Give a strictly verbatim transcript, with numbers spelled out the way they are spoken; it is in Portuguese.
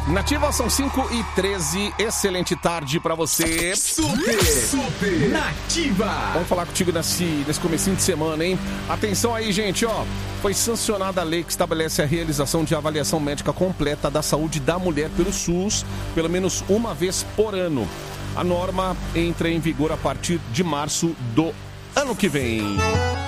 Nativa, são cinco e treze. Excelente tarde pra você. Super, super Nativa. Vamos falar contigo nesse, nesse comecinho de semana, hein? Atenção aí, gente, ó. Foi sancionada a lei que estabelece a realização de avaliação médica completa da saúde da mulher pelo SUS, pelo menos uma vez por ano. A norma entra em vigor a partir de março do ano que vem.